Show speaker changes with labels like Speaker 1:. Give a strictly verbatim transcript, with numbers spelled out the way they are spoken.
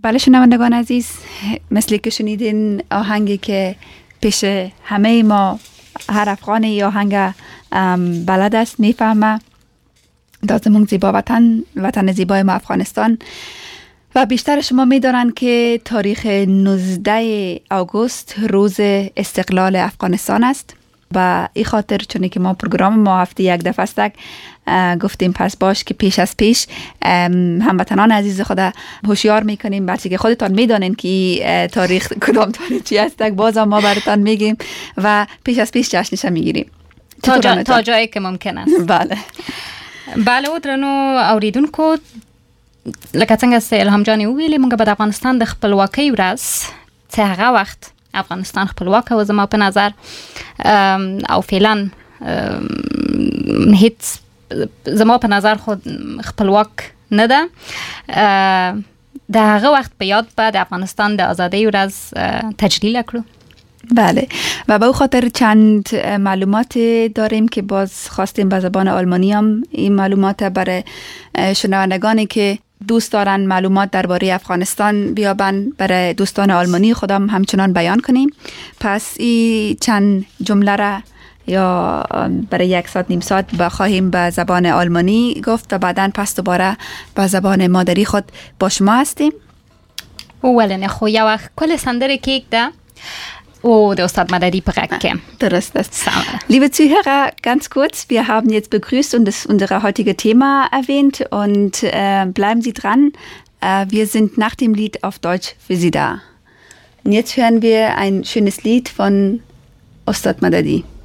Speaker 1: بله شنوندگان عزیز، مثل که شنیدین آهنگی که پیش همه ما هر افغانی آهنگ بلد است، میفهمه دازمون زیبا وطن وطن زیبای ما افغانستان. و بیشتر شما میدانند که تاریخ نوزده آگوست روز استقلال افغانستان است. و این خاطر چون که ما پروگرام ما هفته یک دفعه است گفتیم پس باش که پیش از پیش هموطنان عزیز خدا هوشیار میکنیم، بچه که خودتان میدانین که تاریخ کدام تاریخی است باز ما براتان میگیم و پیش از پیش جشنش میگیریم
Speaker 2: تا, جا، تا جایی که ممکن است.
Speaker 1: بله
Speaker 2: بله و درنو اوریدونکو، لکه څنګه چې الهام جان ویلي، موږ به د افغانستان د خپلواکۍ ورځ چې هغه وخت افغانستان خپلواک و زما په نظر او فعلا هیڅ زما په نظر خود خپلواک نه ده، د هغه وخت په یاد به د افغانستان د آزادۍ ورځ تجلیل کړو.
Speaker 1: بله و به او خاطر چند معلومات داریم که باز خواستیم به زبان آلمانی هم این معلومات برای شنوندگانی که دوست دارن معلومات درباره افغانستان بیابن برای دوستان آلمانی خودم همچنان بیان کنیم. پس این چند جمله را یا برای یک ساعت نیم ساعت بخواهیم به زبان آلمانی گفت و بعداً پس دوباره به زبان مادری خود با شما هستیم.
Speaker 2: اولین خو یا وقت کل سندر کیک ده Oh, der Ustad Madadi Brecke.
Speaker 1: Das ist das. Liebe Zuhörer, ganz kurz, wir haben jetzt begrüßt und das unser heutiges Thema erwähnt und äh, bleiben Sie dran. Äh, wir sind nach dem Lied auf Deutsch für Sie da. Und jetzt hören wir ein schönes Lied von Ustad Madadi.